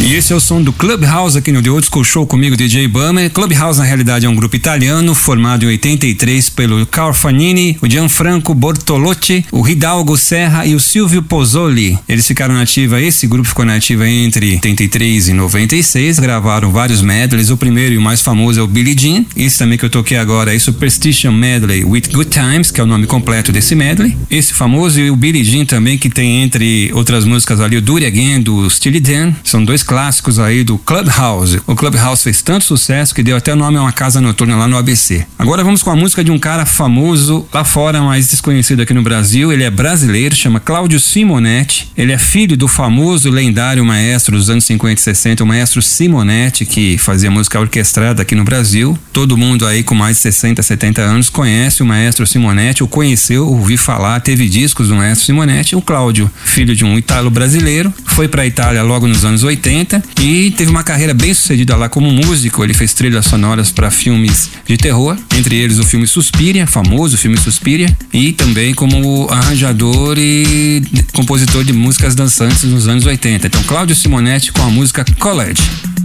E esse é o som do Clubhouse aqui no The Old School Show comigo, DJ Bummer. Clubhouse, na realidade, é um grupo italiano formado em 83 pelo Carl Fanini, o Gianfranco Bortolotti, o Hidalgo Serra e o Silvio Pozzoli. Eles ficaram na ativa, esse grupo ficou na ativa entre 83 e 96, gravaram vários medleys. O primeiro e o mais famoso é o Billie Jean. Esse também que eu toquei agora é Superstition Medley with Good Times, que é o nome completo desse medley. Esse famoso, e o Billie Jean também, que tem entre outras músicas ali o Do It Again, do Steely Dan. São dois clássicos aí do Clubhouse. O Clubhouse fez tanto sucesso que deu até o nome a uma casa noturna lá no ABC. Agora vamos com a música de um cara famoso lá fora, mas desconhecido aqui no Brasil. Ele é brasileiro, chama Cláudio Simonetti. Ele é filho do famoso, lendário maestro dos anos 50 e 60, o maestro Simonetti, que fazia música orquestrada aqui no Brasil. Todo mundo aí com mais de 60, 70 anos conhece o maestro Simonetti, o conheceu, ouviu falar, teve discos do maestro Simonetti. O Cláudio, filho de um italo brasileiro, foi pra Itália logo nos anos 80 e teve uma carreira bem sucedida lá como músico. Ele fez trilhas sonoras para filmes de terror, entre eles o filme Suspiria, famoso filme Suspiria, e também como arranjador e compositor de músicas dançantes nos anos 80. Então, Cláudio Simonetti com a música College.